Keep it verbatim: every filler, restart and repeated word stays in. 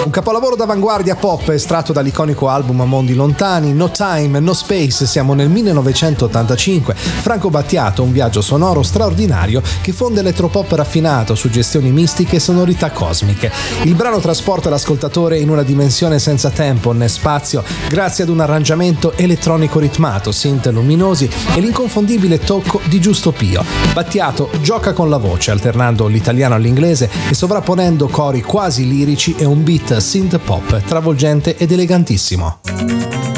Un capolavoro d'avanguardia pop estratto dall'iconico album A Mondi Lontani, No Time, No Space, siamo nel millenovecentottantacinque. Franco Battiato, un viaggio sonoro straordinario che fonde elettropop raffinato, suggestioni mistiche e sonorità cosmiche. Il brano trasporta l'ascoltatore in una dimensione senza tempo né spazio grazie ad un arrangiamento elettronico ritmato, synth luminosi e l'inconfondibile tocco di Giusto Pio. Battiato gioca con la voce, alternando l'italiano all'inglese e sovrapponendo cori quasi lirici e un beat synth pop travolgente ed elegantissimo.